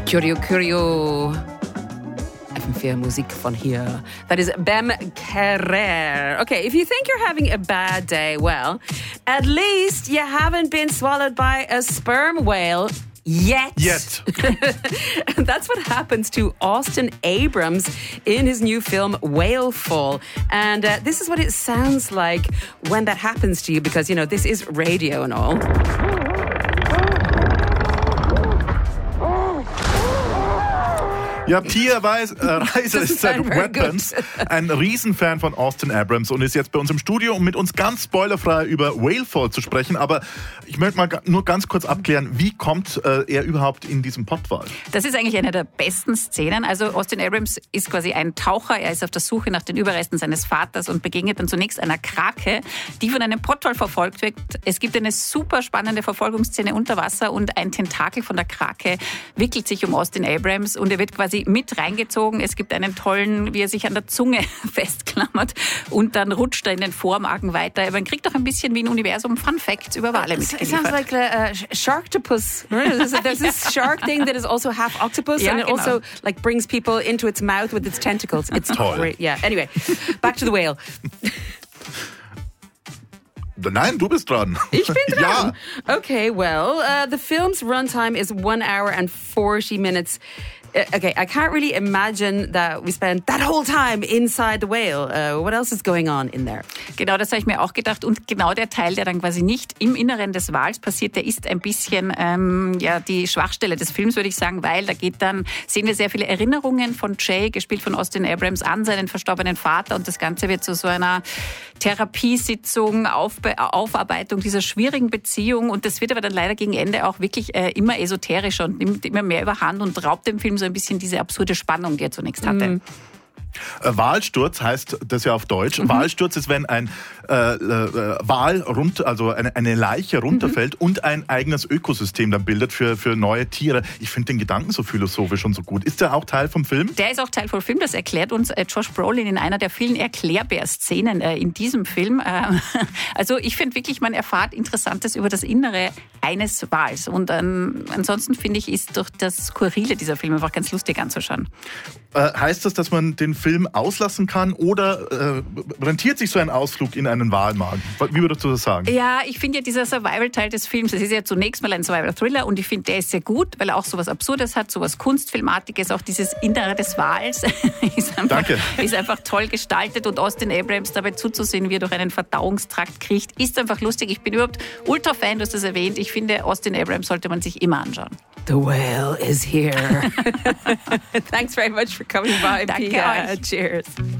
Curio. FM4 Musik von hier. That is Bem Carrer. Okay, if you think you're having a bad day, well, at least you haven't been swallowed by a sperm whale. Yet. And that's what happens to Austin Abrams in his new film Whalefall. And this is what it sounds like when that happens to you, because, you know, this is radio and all. Ja, Tierreise ist seit Weapons ein Riesenfan von Austin Abrams und ist jetzt bei uns im Studio, um mit uns ganz spoilerfrei über Whalefall zu sprechen. Aber ich möchte mal nur ganz kurz abklären, wie kommt er überhaupt in diesen Pottwal? Das ist eigentlich eine der besten Szenen. Also Austin Abrams ist quasi ein Taucher. Er ist auf der Suche nach den Überresten seines Vaters und begegnet dann zunächst einer Krake, die von einem Pottwal verfolgt wird. Es gibt eine super spannende Verfolgungsszene unter Wasser und ein Tentakel von der Krake wickelt sich um Austin Abrams und er wird quasi mit reingezogen. Es gibt einen tollen, wie er sich an der Zunge festklammert und dann rutscht er in den Vormagen weiter. Man kriegt doch ein bisschen wie ein Universum Fun Facts über Wale mitgeliefert. It sounds like a Sharktopus. There's this shark thing that is also half octopus and it also like brings people into its mouth with its tentacles. It's great. Yeah. Anyway, back to the whale. Nein, du bist dran. Ich bin dran? Ja. Okay, well, the film's runtime is 1 hour and 40 minutes. Okay, I can't really imagine that we spend that whole time inside the whale. What else is going on in there? Genau, das habe ich mir auch gedacht. Und genau der Teil, der dann quasi nicht im Inneren des Wals passiert, der ist ein bisschen die Schwachstelle des Films, würde ich sagen, weil da sehen wir sehr viele Erinnerungen von Jay, gespielt von Austin Abrams, an seinen verstorbenen Vater. Und das Ganze wird zu so einer Therapiesitzung, Aufarbeitung dieser schwierigen Beziehung. Und das wird aber dann leider gegen Ende auch wirklich immer esoterischer und nimmt immer mehr überhand und raubt dem Film so ein bisschen diese absurde Spannung, die er zunächst hatte. Walsturz heißt das ja auf Deutsch. Walsturz ist, wenn ein Wal also eine Leiche runterfällt und ein eigenes Ökosystem dann bildet für neue Tiere. Ich finde den Gedanken so philosophisch und so gut. Ist der auch Teil vom Film? Der ist auch Teil vom Film. Das erklärt uns Josh Brolin in einer der vielen Erklärbär-Szenen in diesem Film. Also ich finde wirklich, man erfahrt Interessantes über das Innere eines Wals. Und ansonsten finde ich, ist durch das Skurrile dieser Film einfach ganz lustig anzuschauen. Heißt das, dass man den Film auslassen kann oder rentiert sich so ein Ausflug in einen Walmagen? Wie würdest du das sagen? Ja, ich finde ja dieser Survival-Teil des Films, das ist ja zunächst mal ein Survival-Thriller und ich finde, der ist sehr gut, weil er auch sowas Absurdes hat, sowas Kunstfilmartiges, auch dieses Innere des Wals ist einfach toll gestaltet und Austin Abrams dabei zuzusehen, wie er durch einen Verdauungstrakt kriecht, ist einfach lustig. Ich bin überhaupt Ultra-Fan, du hast das erwähnt. Ich finde, Austin Abrams sollte man sich immer anschauen. The whale is here. Thanks very much for coming by. Danke Pia. euch. Cheers.